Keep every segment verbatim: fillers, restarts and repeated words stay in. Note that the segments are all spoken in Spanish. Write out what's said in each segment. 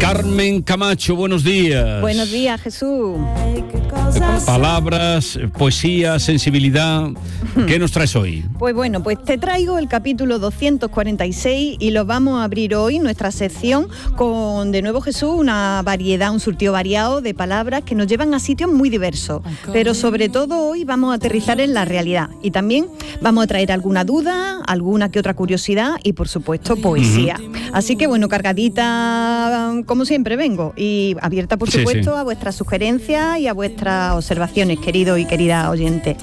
Carmen Camacho, buenos días. Buenos días, Jesús. Palabras, poesía, sensibilidad. ¿Qué nos traes hoy? Pues bueno, pues te traigo el capítulo doscientos cuarenta y seis y lo vamos a abrir hoy, nuestra sección, con de nuevo, Jesús, una variedad, un surtido variado de palabras que nos llevan a sitios muy diversos. Pero sobre todo hoy vamos a aterrizar en la realidad y también vamos a traer alguna duda, alguna que otra curiosidad y, por supuesto, poesía. Uh-huh. Así que bueno, cargadita como siempre vengo y abierta, por supuesto, sí, sí. a vuestras sugerencias y a vuestras observaciones, queridos y queridas oyentes.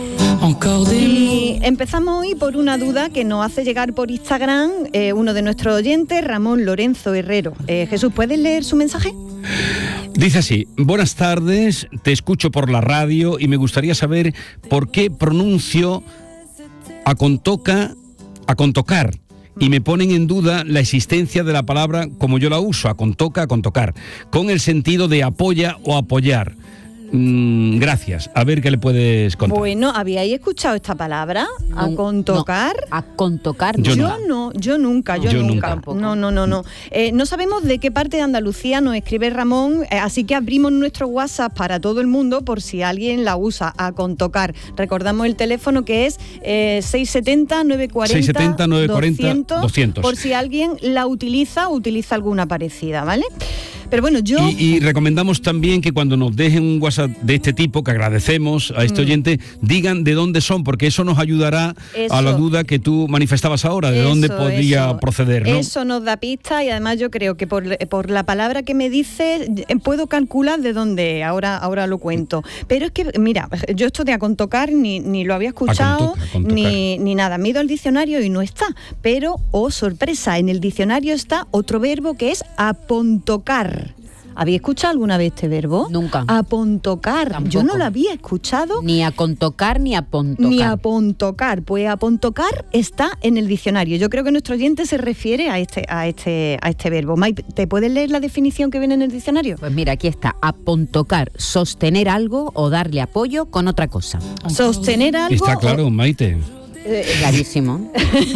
Y empezamos hoy por una duda que nos hace llegar por Instagram eh, uno de nuestros oyentes, Ramón Lorenzo Herrero. Eh, Jesús, ¿puedes leer su mensaje? Dice así: buenas tardes, te escucho por la radio y me gustaría saber por qué pronuncio acontoca, acontocar. Y me ponen en duda la existencia de la palabra como yo la uso, acontoca, acontocar, con el sentido de apoya o apoyar. Mm, gracias. A ver qué le puedes contar. Bueno, ¿habíais escuchado esta palabra? No, ¿Acontocar? No, acontocar. Yo, yo no. no, yo nunca, yo, yo nunca. nunca. No, no, no, no. Eh, no sabemos de qué parte de Andalucía nos escribe Ramón, eh, así que abrimos nuestro WhatsApp para todo el mundo por si alguien la usa, acontocar. Recordamos el teléfono que es eh, seis siete cero, nueve cuatro cero, doscientos, por si alguien la utiliza o utiliza alguna parecida, ¿vale? Pero bueno, yo... Y, y recomendamos también que cuando nos dejen un WhatsApp de este tipo, que agradecemos a este mm. oyente, digan de dónde son, porque eso nos ayudará eso. a la duda que tú manifestabas ahora, de eso, dónde podría eso. proceder, ¿no? Eso nos da pista y además yo creo que por, por la palabra que me dice puedo calcular de dónde, ahora, ahora lo cuento. Pero es que, mira, yo esto de acontocar ni, ni lo había escuchado, Acontoca, acontocar. Ni, ni nada. Me he ido al diccionario y no está. Pero, oh sorpresa, en el diccionario está otro verbo que es apontocar. ¿Habéis escuchado alguna vez este verbo? Nunca. Apontocar. Tampoco. Yo no lo había escuchado. Ni acontocar ni apontocar. Ni apontocar. Pues apontocar está en el diccionario. Yo creo que nuestro oyente se refiere a este, a este, a este verbo. May, ¿te puedes leer la definición que viene en el diccionario? Pues mira, aquí está. Apontocar, sostener algo o darle apoyo con otra cosa. Sostener algo. Está claro, o... Maite. Eh, clarísimo.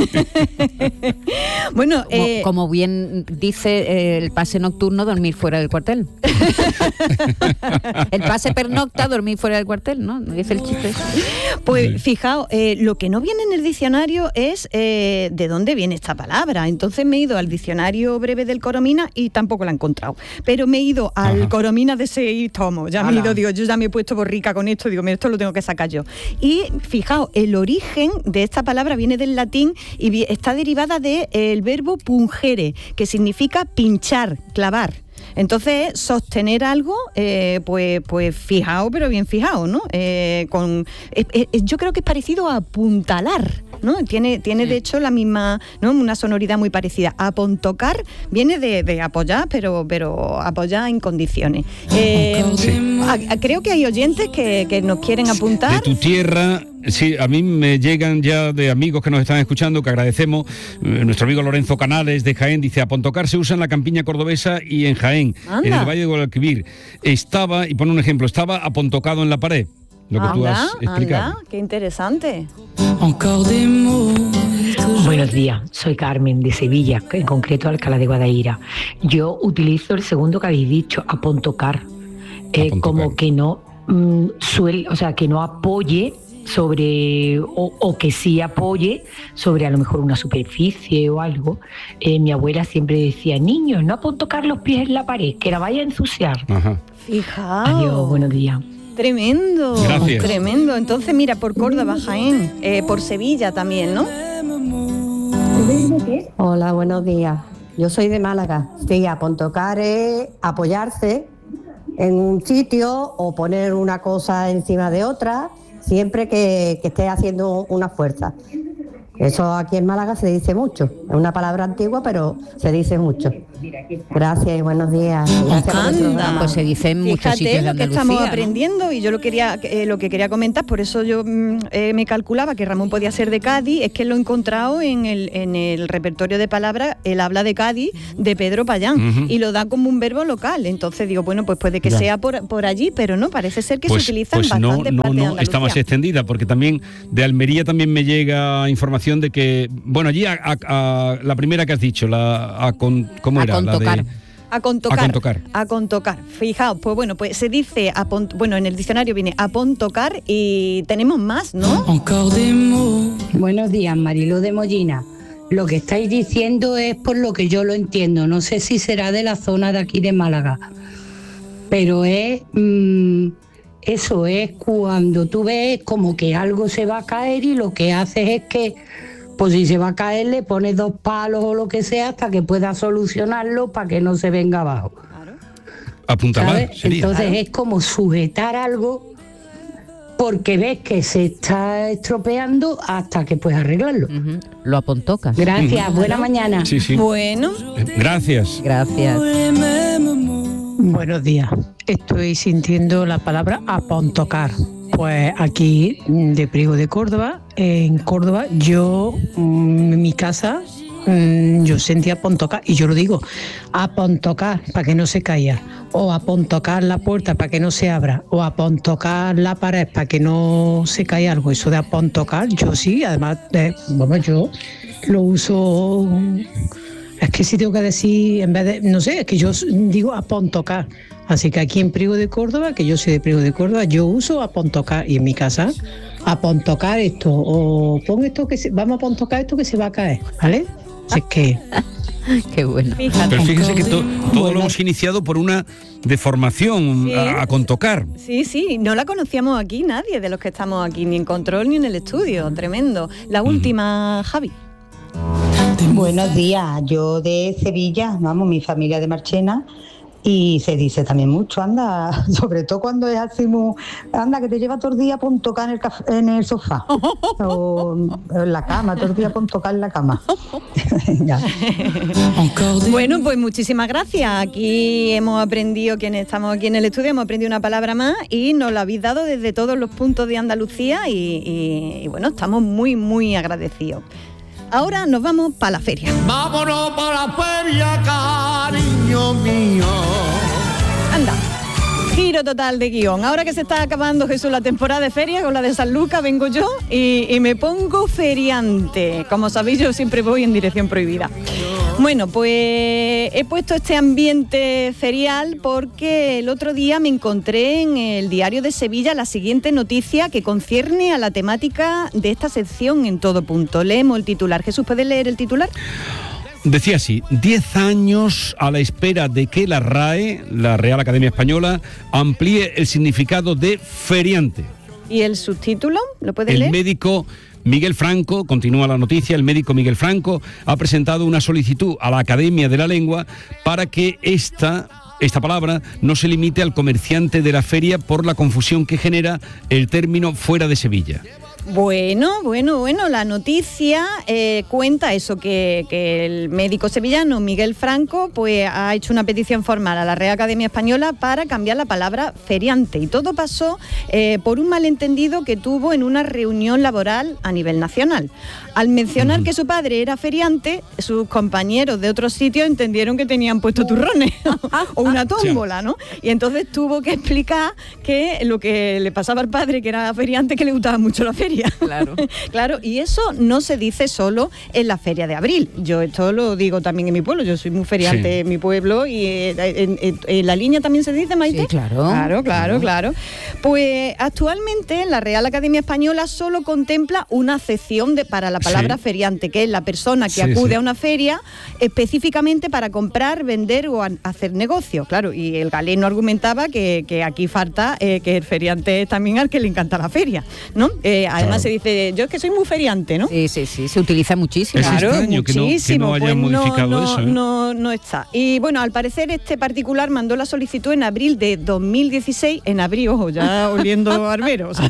Bueno, como, eh, como bien dice eh, el pase nocturno, dormir fuera del cuartel. El pase pernocta, dormir fuera del cuartel, ¿no? Dice el chiste. Pues fijaos, eh, lo que no viene en el diccionario es eh, de dónde viene esta palabra. Entonces me he ido al diccionario breve del Coromina y tampoco la he encontrado. Pero me he ido al Ajá. Coromina de seis tomos. Ya me he ido, digo, yo ya me he puesto borrica con esto, digo, mira, esto lo tengo que sacar yo. Y fijaos, el origen de esta palabra viene del latín y está derivada del de, verbo pungere, que significa pinchar, clavar. Entonces, sostener algo, eh, pues, pues fijado, pero bien fijado, ¿no? Eh, con, eh, eh, yo creo que es parecido a apuntalar, ¿no? Tiene, tiene de hecho la misma, ¿no? Una sonoridad muy parecida. Apontocar viene de, de apoyar, pero, pero apoyar en condiciones. Eh, sí. a, a, creo que hay oyentes que, que nos quieren apuntar. De tu tierra. Sí, a mí me llegan ya de amigos que nos están escuchando, que agradecemos. Eh, nuestro amigo Lorenzo Canales de Jaén dice: apontocar se usa en la campiña cordobesa y en Jaén, Anda. en el Valle de Guadalquivir. Estaba, y pone un ejemplo, estaba apontocado en la pared, lo que anda, tú has explicado. Anda, qué interesante. Buenos días, soy Carmen de Sevilla, en concreto Alcalá de Guadaira. Yo utilizo el segundo que habéis dicho, apontocar, eh, como que no mm, suele, o sea, que no apoye sobre o, o que sí apoye sobre a lo mejor una superficie o algo. Eh, mi abuela siempre decía: niños, no apontocar los pies en la pared, que la vaya a ensuciar. Ajá. Fijaos. Adiós, buenos días. Tremendo, Gracias. Tremendo. Entonces, mira, por Córdoba, Jaén, eh, por Sevilla también, ¿no? Hola, buenos días. Yo soy de Málaga. Sí, apontocar es apoyarse en un sitio o poner una cosa encima de otra, siempre que, que esté haciendo una fuerza. Eso aquí en Málaga se dice mucho. Es una palabra antigua, pero se dice mucho. Gracias y buenos días. Gracias por el programa. Pues se dice en muchos Fíjate sitios de lo Andalucía, que estamos ¿no? aprendiendo y yo lo quería eh, lo que quería comentar, por eso yo mm, eh, me calculaba que Ramón podía ser de Cádiz, es que lo he encontrado en el, en el repertorio de palabras, él habla de Cádiz, de Pedro Payán, uh-huh. y lo da como un verbo local. Entonces digo, bueno, pues puede que ya. sea por, por allí, pero no, parece ser que pues, se utiliza pues en no, bastantes no, partes no, de Andalucía. Está más extendida, porque también de Almería también me llega información de que, bueno, allí a, a, a la primera que has dicho, la a con, ¿cómo era? Acontocar. La de A contocar. A contocar. A contocar. Fijaos, pues bueno, pues se dice, a pon, bueno, en el diccionario viene a pontocar y tenemos más, ¿no? Buenos días, Mariló de Mollina. Lo que estáis diciendo es por lo que yo lo entiendo. No sé si será de la zona de aquí de Málaga. Pero es... Mmm, eso es cuando tú ves como que algo se va a caer y lo que haces es que, pues si se va a caer, le pones dos palos o lo que sea hasta que puedas solucionarlo para que no se venga abajo. Claro. Apuntalar, sería. Entonces Claro. es como sujetar algo porque ves que se está estropeando hasta que puedes arreglarlo. Uh-huh. Lo apontocas. Gracias, Ujú. buena mañana. Sí, sí. Bueno. Gracias. Gracias. Buenos días. Estoy sintiendo la palabra apontocar. Pues aquí de Priego de Córdoba, en Córdoba, yo, en mi casa, yo sentía apontocar, y yo lo digo, apontocar para que no se caiga, o apontocar la puerta para que no se abra, o apontocar la pared para que no se caiga algo. Eso de apontocar, yo sí, además, eh, bueno, yo lo uso... Es que si tengo que decir, en vez de, no sé, es que yo digo apontocar. Así que aquí en Priego de Córdoba, que yo soy de Priego de Córdoba, yo uso apontocar. Y en mi casa, apontocar esto, o pon esto que se, vamos a apontocar esto que se va a caer, ¿vale? Así que... Qué bueno. Fíjate. Pero fíjese que to, todo lo hemos iniciado por una deformación, Sí. a, a contocar. Sí, sí, no la conocíamos aquí nadie de los que estamos aquí, ni en control ni en el estudio. Tremendo. La última, Javi. Buenos días, yo de Sevilla, vamos, mi familia de Marchena, y se dice también mucho, anda, sobre todo cuando es así, muy, anda, que te lleva todo el día por tocar en el, caf- en el sofá, o en la cama, todo el día por tocar en la cama. Ya. Bueno, pues muchísimas gracias. Aquí hemos aprendido, quienes estamos aquí en el estudio, hemos aprendido una palabra más y nos la habéis dado desde todos los puntos de Andalucía y, y, y bueno, estamos muy, muy agradecidos. Ahora nos vamos para la feria. Vámonos para la feria, cariño mío. Anda. Giro total de guión. Ahora que se está acabando, Jesús, la temporada de feria, con la de San Lucas vengo yo y, y me pongo feriante. Como sabéis, yo siempre voy en dirección prohibida. Bueno, pues he puesto este ambiente ferial porque el otro día me encontré en el Diario de Sevilla la siguiente noticia que concierne a la temática de esta sección En Todo Punto. Leemos el titular. Jesús, ¿puedes leer el titular? Decía así, diez años a la espera de que la R A E, la Real Academia Española, amplíe el significado de feriante. ¿Y el subtítulo? ¿Lo puedes El leer? médico Miguel Franco, continúa la noticia, el médico Miguel Franco ha presentado una solicitud a la Academia de la Lengua para que esta... Esta palabra no se limite al comerciante de la feria por la confusión que genera el término fuera de Sevilla. Bueno, bueno, bueno, la noticia eh, cuenta eso, que, que el médico sevillano Miguel Franco pues ha hecho una petición formal a la Real Academia Española para cambiar la palabra feriante. Y todo pasó eh, por un malentendido que tuvo en una reunión laboral a nivel nacional. Al mencionar uh-huh. que su padre era feriante, sus compañeros de otros sitios entendieron que tenían puesto turrones o una tómbola, ¿no? Y entonces tuvo que explicar que lo que le pasaba al padre, que era feriante, que le gustaba mucho la feria. Claro. Claro, y eso no se dice solo en la feria de abril. Yo esto lo digo también en mi pueblo, yo soy muy feriante sí. en mi pueblo y en, en, en, en la línea también se dice, Maite. Sí, claro. Claro, claro, claro. Pues actualmente la Real Academia Española solo contempla una acepción de, para la palabra sí. feriante, que es la persona que sí, acude sí. a una feria específicamente para comprar, vender o a, hacer negocio. Claro, y el galeno argumentaba que, que aquí falta eh, que el feriante es también al que le encanta la feria, ¿no? Eh, además claro. se dice, yo es que soy muy feriante, ¿no? Sí, sí, sí, se utiliza muchísimo. Es claro, extraño muchísimo. que no, que no hayan pues modificado no, no, eso. ¿eh? No, no está. Y bueno, al parecer este particular mandó la solicitud en abril de dos mil dieciséis, en abril, ojo, ya oliendo arbero. O sea.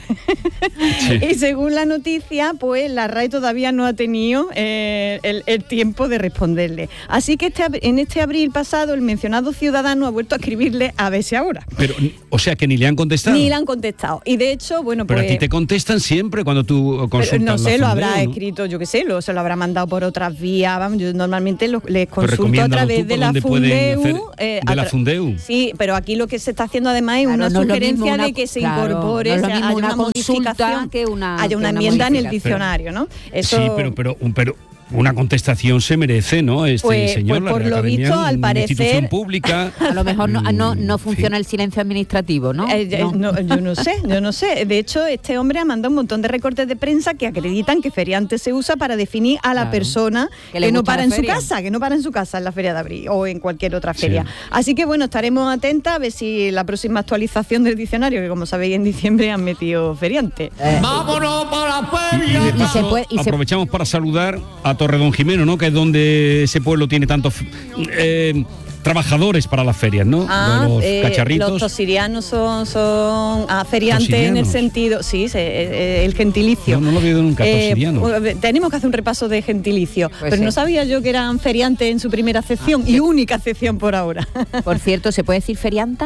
Sí. Y según la noticia, pues la R A E todavía no ha tenido eh, el, el tiempo de responderle. Así que este, en este abril pasado, el mencionado ciudadano ha vuelto a escribirle a ver si ahora. Pero, o sea, que ni le han contestado. Ni le han contestado. Y de hecho, bueno, pues... Pero a ti te contestan siempre cuando tú consultas. Pero no sé, la lo habrá fundeo, ¿no? escrito, yo qué sé, lo, se lo habrá mandado por otras vías. Vamos, yo normalmente lo, les consulto a través de la Fundeu. Eh, de la Fundeu. Sí, pero aquí lo que se está haciendo además es claro, una no sugerencia una, de que se claro, incorpore, no haya una, una modificación, que una, haya una, que una enmienda en el diccionario, ¿no? Eso... Sí, pero, pero, pero una contestación se merece, ¿no? Este pues, señor, pues por la lo Academia, visto, al una parecer, institución pública. A lo mejor no, no, no funciona sí. el silencio administrativo, ¿no? Eh, no. no, yo no sé, yo no sé. De hecho, este hombre ha mandado un montón de recortes de prensa que acreditan que feriante se usa para definir a la Claro. persona Que que, le no gusta para la en su feria. casa, que no para en su casa en la Feria de Abril o en cualquier otra feria. Sí. Así que bueno, estaremos atentas a ver si la próxima actualización del diccionario, que como sabéis en diciembre han metido feriante. Eh, Vámonos para la Y, y de feria. paso, se puede- y se- aprovechamos para saludar a Torredón Jimeno, ¿no? Que es donde ese pueblo tiene tantos eh, trabajadores para las ferias, ¿no? Ah, los eh, cacharritos. los tosirianos son, son ah, feriantes en el Tosirianos. sentido, sí, se- eh, el gentilicio. No, no lo he oído nunca, Eh, tosiriano. pues, tenemos que hacer un repaso de gentilicio, Pues pero sí. no sabía yo que eran feriantes en su primera acepción y única acepción por ahora. Por cierto, ¿se puede decir ferianta?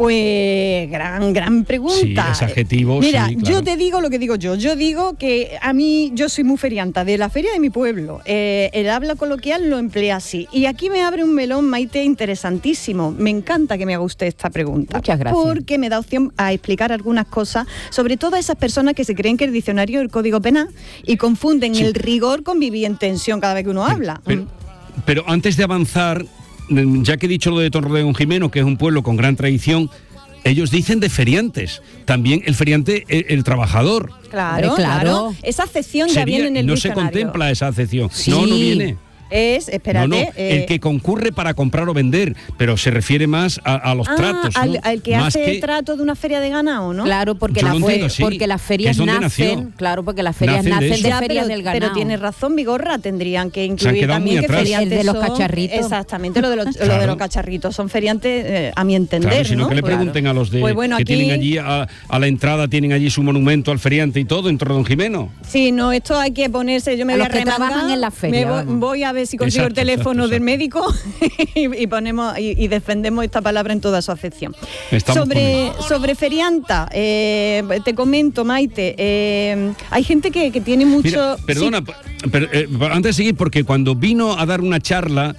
Pues gran, gran pregunta. Sí, ese adjetivo, Mira, sí, claro. yo te digo lo que digo yo. Yo digo que a mí, yo soy muy ferianta de la feria de mi pueblo. Eh, el habla coloquial lo emplea así. Y aquí me abre un melón, Maite, interesantísimo. Me encanta que me haga usted esta pregunta. Muchas gracias. Porque me da opción a explicar algunas cosas, sobre todo a esas personas que se creen que el diccionario es el Código Penal y confunden Sí. el rigor con vivir en tensión cada vez que uno habla. Pero, pero antes de avanzar, ya que he dicho lo de Torredón Jimeno, que es un pueblo con gran tradición, ellos dicen de feriantes. También el feriante, el, el trabajador. Claro, Hombre, claro, claro. Esa acepción ya Sería- viene en el no diccionario. se contempla esa acepción. Sí. No, no viene. Es, espérate. No, no, eh, el que concurre para comprar o vender, pero se refiere más a, a los ah, tratos, ¿no? al, al que Más hace que- trato de una feria de ganado, ¿no? Claro, porque, Yo la lo fue- entiendo, sí, porque las que ferias es donde nacen, nació. claro, porque las ferias Nacen de nacen de, eso. Ya, ferias pero, del pero ganado. tiene razón, Vigorra, tendrían que Se han incluir quedado también muy que atrás. feriantes El de los son- cacharritos. Exactamente, lo de los, lo de Claro. los cacharritos son feriantes, eh, a mi entender, Claro, sino ¿no? que le Pues- pregunten a los de Pues bueno, que aquí- tienen allí a, a la entrada, tienen allí su monumento al feriante y todo, en Torredón Jimeno. Sí, no, esto hay que ponerse, yo me A voy los a que remangar, trabajan en la feria, me voy, vamos. voy a ver si consigo Exacto, el teléfono exacto, del exacto. médico y, y ponemos y, y defendemos esta palabra en toda su acepción. Estamos Sobre, sobre ferianta, eh, te comento, Maite, eh, hay gente que, que tiene mucho... Mira, perdona, sí. pero, eh, antes de seguir, porque cuando vino a dar una charla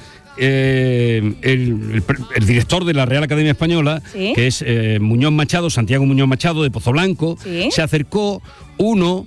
eh, el, el pre- el director de la Real Academia Española, Sí. que es eh, Muñoz Machado, Santiago Muñoz Machado, de Pozoblanco, Sí. se acercó uno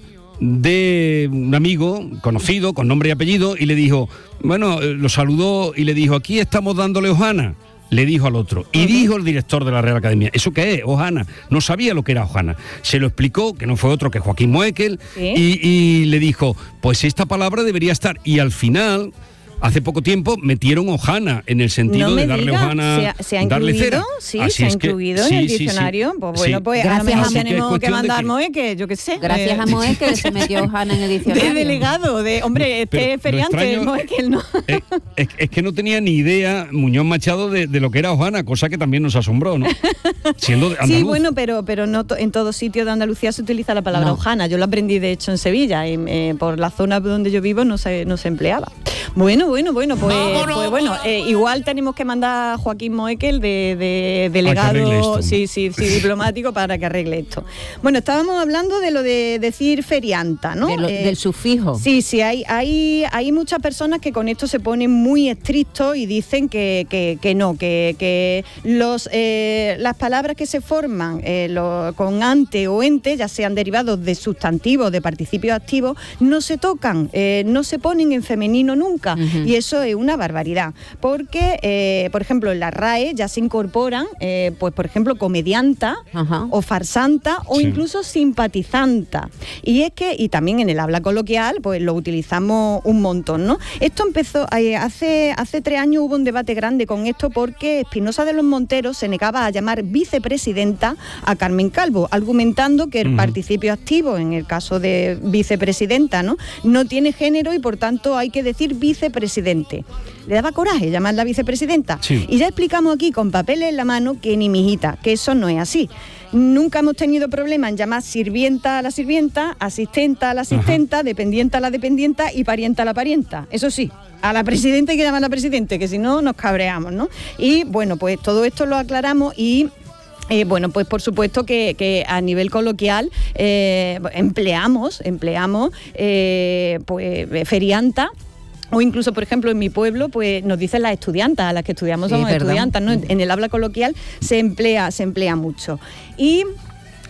de un amigo conocido, con nombre y apellido, y le dijo, bueno, eh, lo saludó y le dijo, aquí estamos dándole hojana. Le dijo al otro. Y dijo el director de la Real Academia, ¿eso qué es? Hojana. No sabía lo que era hojana. Se lo explicó, que no fue otro que Joaquín Moekel, Sí. y, y le dijo, pues esta palabra debería estar. Y al final, hace poco tiempo, metieron hojana en el sentido No de me darle diga, hojana, ¿se ha, se ha darle incluido? cera. Sí, Así se ha es que- incluido en sí, el sí, sí. diccionario. Pues bueno, Sí. pues a lo Gracias mejor a- Así que es tenemos que, cuestión de mandar que- Moe, que yo qué sé. Gracias eh, a Moe que se metió Hanna en el diccionario. de delegado, de hombre, este Pero lo feriante, extraño- Moe, que él no. Es, es- es que no tenía ni idea Muñoz Machado de, de lo que era hojana, cosa que también nos asombró, ¿no? Siendo de andaluz. Sí, bueno, pero, pero no to- en todo sitio de Andalucía se utiliza la palabra No. hojana. Yo lo aprendí, de hecho, en Sevilla. Y, eh, por la zona donde yo vivo no se, no se empleaba. Bueno, bueno, bueno, pues, Vámonos. pues bueno, eh, igual tenemos que mandar a Joaquín Moekel de, de arregle delegado, esto. sí, sí, sí, diplomático para que arregle esto. Bueno, estábamos hablando de lo de decir ferianta, ¿no? De lo- Eh, del sufijo. Sí, sí, hay, hay, hay muchas personas que con esto se ponen muy estrictos y dicen que, que, que no, que, que los, eh, las palabras que se forman eh, lo- con ante o ente, ya sean derivados de sustantivos, de participios activos, no se tocan, eh, no se ponen en femenino nunca. Ujú. Y eso es una barbaridad. Porque, eh, por ejemplo, en la R A E ya se incorporan, eh, pues por ejemplo, comedianta Ajá. o farsanta o Sí. incluso simpatizanta. Y es que, y también en el habla coloquial, pues lo utilizamos un montón, ¿no? Esto empezó, eh, hace, hace tres años hubo un debate grande con esto porque Espinosa de los Monteros se negaba a llamar vicepresidenta a Carmen Calvo, argumentando que el Ujú. participio activo, en el caso de vicepresidenta, ¿no? no tiene género y por tanto hay que decir vicepresidente. Le daba coraje llamarla vicepresidenta. Sí. Y ya explicamos aquí con papeles en la mano que ni mijita, que eso no es así. Nunca hemos tenido problema en llamar sirvienta a la sirvienta, asistenta a la asistenta, dependienta a la dependienta y parienta a la parienta. Eso sí, a la presidenta hay que llamar a la presidente, que si no nos cabreamos, ¿no? Y bueno, pues todo esto lo aclaramos y... Eh, bueno, pues por supuesto que, que a nivel coloquial eh, empleamos, empleamos eh, pues ferianta. O incluso, por ejemplo, en mi pueblo, pues nos dicen las estudiantas, a las que estudiamos Sí, somos ¿verdad? estudiantas, ¿no? En el habla coloquial se emplea, se emplea mucho. Y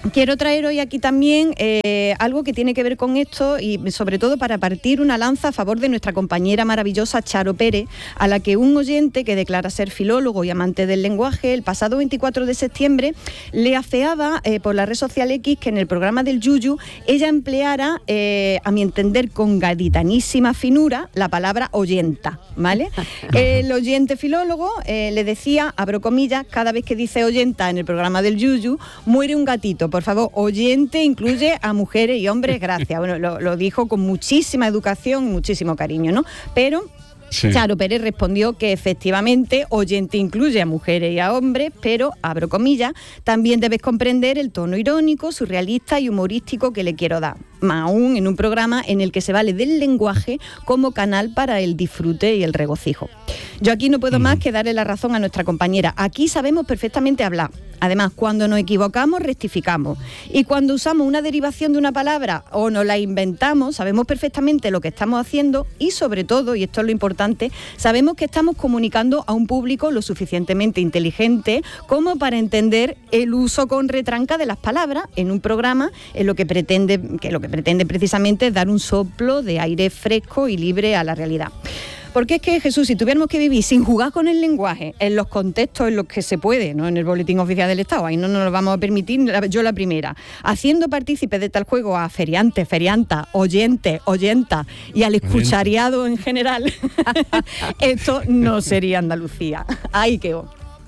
quiero traer hoy aquí también eh, algo que tiene que ver con esto y sobre todo para partir una lanza a favor de nuestra compañera maravillosa Charo Pérez, a la que un oyente que declara ser filólogo y amante del lenguaje el pasado veinticuatro de septiembre le afeaba eh, por la red social X que en el programa del Yuyu ella empleara, eh, a mi entender con gaditanísima finura, la palabra oyenta, ¿vale? El oyente filólogo eh, le decía, abro comillas, cada vez que dice oyenta en el programa del Yuyu, muere un gatito. Por favor, oyente incluye a mujeres y hombres, gracias. Bueno, lo, lo dijo con muchísima educación y muchísimo cariño, ¿no? Pero sí. Charo Pérez respondió que efectivamente oyente incluye a mujeres y a hombres, pero, abro comillas, también debes comprender el tono irónico, surrealista y humorístico que le quiero dar. Más aún en un programa en el que se vale del lenguaje como canal para el disfrute y el regocijo. Yo aquí no puedo más que darle la razón a nuestra compañera. Aquí sabemos perfectamente hablar. Además, cuando nos equivocamos, rectificamos. Y cuando usamos una derivación de una palabra o nos la inventamos, sabemos perfectamente lo que estamos haciendo y, sobre todo, y esto es lo importante, sabemos que estamos comunicando a un público lo suficientemente inteligente como para entender el uso con retranca de las palabras en un programa en lo que pretende, que lo que pretende precisamente es dar un soplo de aire fresco y libre a la realidad. Porque es que, Jesús, si tuviéramos que vivir sin jugar con el lenguaje, en los contextos en los que se puede, no en el Boletín Oficial del Estado, ahí no nos lo vamos a permitir, yo la primera, haciendo partícipes de tal juego a feriantes, feriantas, oyentes, oyentas y al escuchariado en general, esto no sería Andalucía. Ahí quedó.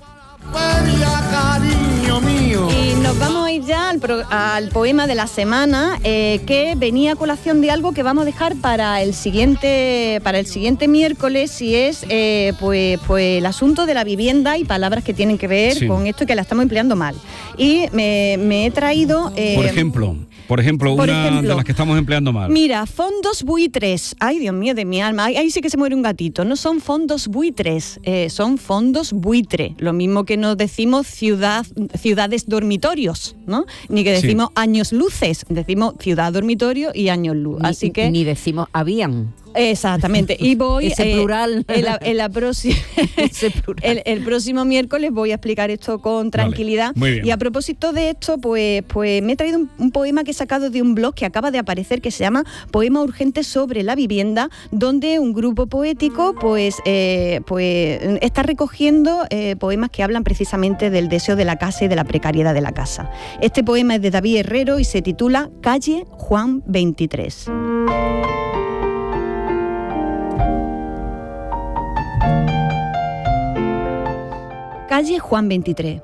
Y nos vamos a ir ya al, pro, al poema de la semana, eh, que venía a colación de algo que vamos a dejar para el siguiente para el siguiente miércoles, y es eh, pues, pues el asunto de la vivienda y palabras que tienen que ver sí. con esto, que la estamos empleando mal. Y me, me he traído... Eh, por ejemplo... Por ejemplo, Por una ejemplo, de las que estamos empleando mal. Mira, fondos buitres. Ay, Dios mío, de mi alma. Ahí, ahí sí que se muere un gatito. No son fondos buitres, eh, son fondos buitre. Lo mismo que nos decimos ciudad, ciudades dormitorios, ¿no? Ni que decimos sí. años luces. Decimos ciudad dormitorio y años luz. Ni, Así que... Ni decimos habían. Exactamente. Y voy... Ese eh, plural. En la, en la próxima... Ese plural. El, el próximo miércoles voy a explicar esto con tranquilidad. Vale, muy bien. Y a propósito de esto, pues, pues me he traído un, un poema que he sacado de un blog que acaba de aparecer, que se llama Poema Urgente sobre la Vivienda, donde un grupo poético pues, eh, pues está recogiendo eh, poemas que hablan precisamente del deseo de la casa y de la precariedad de la casa. Este poema es de David Herrero y se titula Calle Juan veintitrés. Calle Juan veintitrés.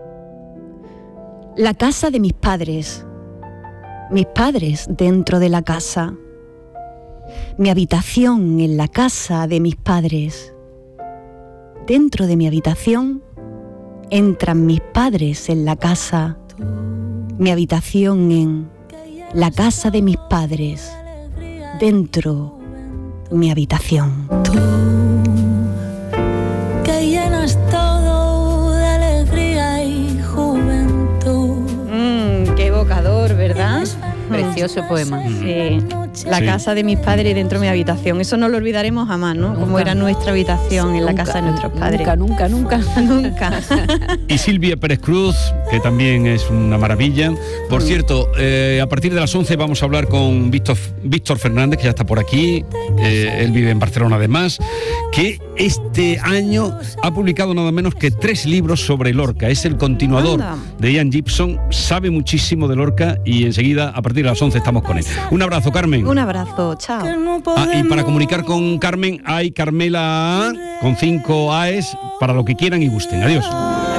La casa de mis padres. Mis padres dentro de la casa. Mi habitación en la casa de mis padres. Dentro de mi habitación entran mis padres en la casa. Mi habitación en la casa de mis padres. Dentro mi habitación. Tú, que llenas todo de alegría y juventud. Mmm, qué evocador, ¿verdad? Precioso poema. Sí. La Sí. casa de mis padres y dentro de mi habitación. Eso no lo olvidaremos jamás, ¿no? Como Nunca. era nuestra habitación en la Nunca, casa de nuestros padres. Nunca, nunca, nunca. Nunca. Y Silvia Pérez Cruz, que también es una maravilla. Por cierto, eh, a partir de las once vamos a hablar con Víctor, Víctor Fernández, que ya está por aquí. Eh, él vive en Barcelona además, que este año ha publicado nada menos que tres libros sobre Lorca. Es el continuador Anda. de Ian Gibson, sabe muchísimo de Lorca y enseguida, a partir de las once, estamos con él. Un abrazo, Carmen. Un abrazo, chao. Ah, y para comunicar con Carmen hay Carmela con cinco A's para lo que quieran y gusten. Adiós.